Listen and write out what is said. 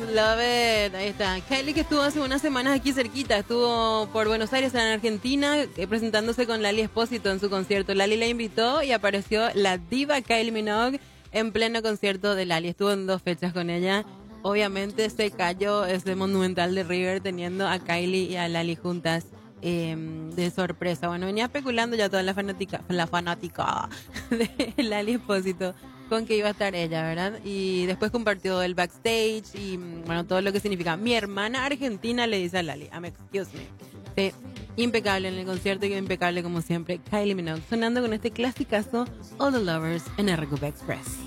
love it. Ahí está. Kylie, que estuvo hace unas semanas aquí cerquita, estuvo por Buenos Aires, en Argentina, presentándose con Lali Espósito en su concierto. Lali la invitó y apareció la diva Kylie Minogue en pleno concierto de Lali. Estuvo en 2 fechas con ella. Obviamente se cayó ese monumental de River teniendo a Kylie y a Lali juntas de sorpresa. Bueno, venía especulando ya toda la fanática de Lali Espósito con que iba a estar ella, ¿verdad? Y después compartió el backstage y, bueno, todo lo que significa. Mi hermana argentina le dice a Lali, excuse me. Sí, impecable en el concierto y impecable como siempre. Kylie Minogue sonando con este clasicazo All the Lovers en RQP Express.